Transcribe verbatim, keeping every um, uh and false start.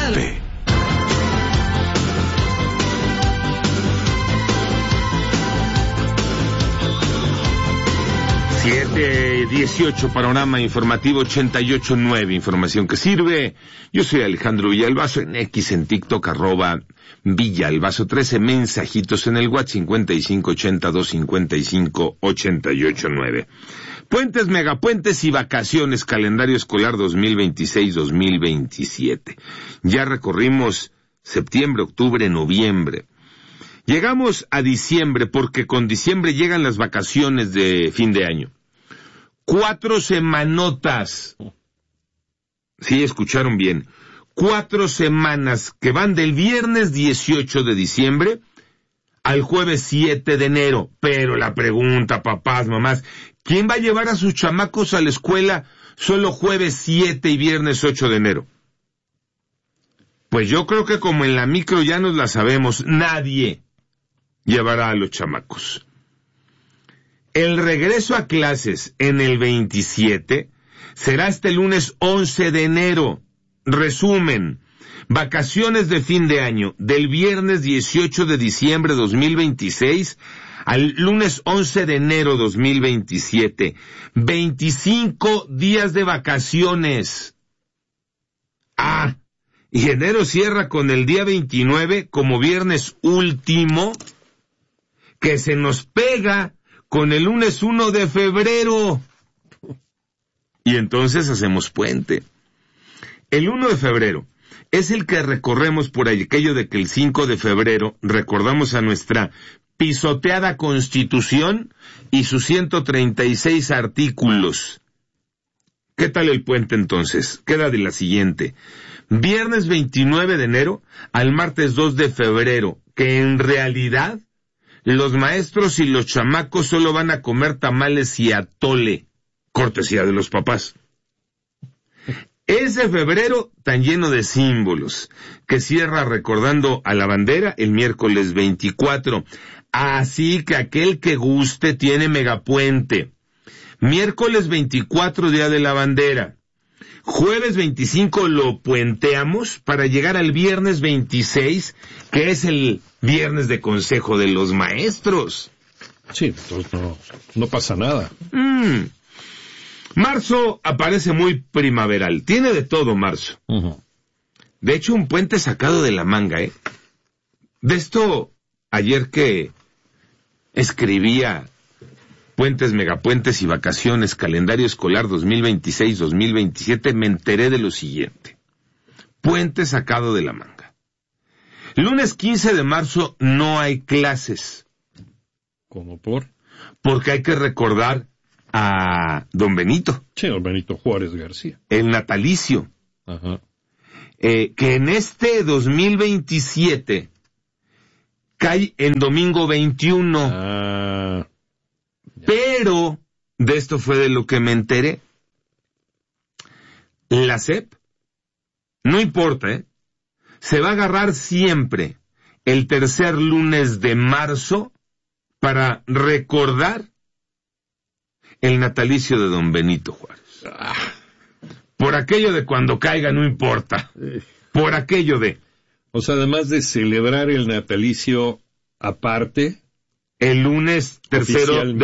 P. siete dieciocho, panorama informativo ochenta y ocho nueve, información que sirve. Yo soy Alejandro Villalbazo, en X, en TikTok, arroba Villalbazo trece, mensajitos en el WhatsApp cincuenta y cinco ochenta dos cincuenta y cinco ochenta y ocho nueve. Puentes, megapuentes y vacaciones, calendario escolar dos mil veintiséis dos mil veintisiete. Ya recorrimos septiembre, octubre, noviembre. Llegamos a diciembre porque con diciembre llegan las vacaciones de fin de año. Cuatro semanotas. Sí, escucharon bien. Cuatro semanas que van del viernes dieciocho de diciembre al jueves siete de enero. Pero la pregunta, papás, mamás, ¿quién va a llevar a sus chamacos a la escuela solo jueves siete y viernes ocho de enero? Pues yo creo que como en la micro ya nos la sabemos, nadie llevará a los chamacos. El regreso a clases en el veintisiete será este lunes once de enero. Resumen, vacaciones de fin de año del viernes dieciocho de diciembre dos mil veintiséis al lunes once de enero dos mil veintisiete. veinticinco días de vacaciones. Ah, y enero cierra con el día veintinueve como viernes último, que se nos pega con el lunes uno de febrero. Y entonces hacemos puente. El uno de febrero es el que recorremos por aquello de que el cinco de febrero recordamos a nuestra pisoteada Constitución y sus ciento treinta y seis artículos. ¿Qué tal el puente entonces? Queda de la siguiente. Viernes veintinueve de enero al martes dos de febrero, que en realidad los maestros y los chamacos solo van a comer tamales y atole, cortesía de los papás. Ese febrero tan lleno de símbolos, que cierra recordando a la bandera el miércoles veinticuatro. Así que aquel que guste tiene megapuente. Miércoles veinticuatro, día de la bandera. Jueves veinticinco lo puenteamos para llegar al viernes veintiséis, que es el viernes de consejo de los maestros. Sí, entonces no, no pasa nada. Mm. Marzo aparece muy primaveral. Tiene de todo marzo. Uh-huh. De hecho, un puente sacado de la manga, ¿eh? De esto, ayer que escribía puentes, megapuentes y vacaciones, calendario escolar dos mil veintiséis dos mil veintisiete, me enteré de lo siguiente. Puente sacado de la manga. Lunes quince de marzo no hay clases. ¿Cómo por? Porque hay que recordar a don Benito. Sí, don Benito Juárez García. El natalicio. Ajá. Eh, que en este dos mil veintisiete cae en domingo veintiuno. Ah... Pero, de esto fue de lo que me enteré, la S E P, no importa, ¿eh? Se va a agarrar siempre el tercer lunes de marzo para recordar el natalicio de don Benito Juárez. Ah, por aquello de cuando caiga no importa, por aquello de... O sea, además de celebrar el natalicio aparte... El lunes tercero